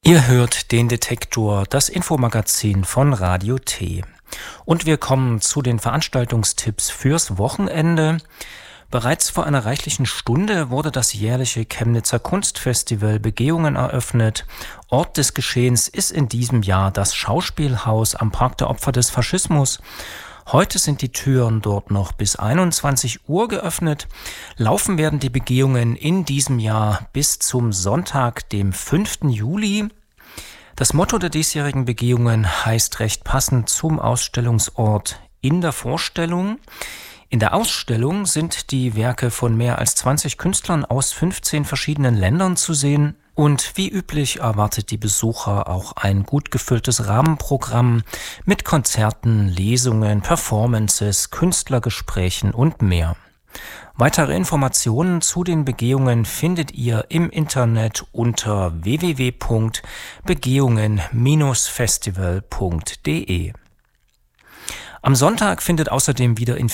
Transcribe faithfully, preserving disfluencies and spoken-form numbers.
Ihr hört den Detektor, das Infomagazin von Radio T. Und wir kommen zu den Veranstaltungstipps fürs Wochenende. Bereits vor einer reichlichen Stunde wurde das jährliche Chemnitzer Kunstfestival Begehungen eröffnet. Ort des Geschehens ist in diesem Jahr das Schauspielhaus am Park der Opfer des Faschismus. Heute sind die Türen dort noch bis einundzwanzig Uhr geöffnet. Laufen werden die Begehungen in diesem Jahr bis zum Sonntag, dem fünften Juli. Das Motto der diesjährigen Begehungen heißt recht passend zum Ausstellungsort in der Vorstellung. In der Ausstellung sind die Werke von mehr als zwanzig Künstlern aus fünfzehn verschiedenen Ländern zu sehen. Und wie üblich erwartet die Besucher auch ein gut gefülltes Rahmenprogramm mit Konzerten, Lesungen, Performances, Künstlergesprächen und mehr. Weitere Informationen zu den Begehungen findet ihr im Internet unter w w w punkt begehungen Bindestrich festival punkt de. Am Sonntag findet außerdem wieder in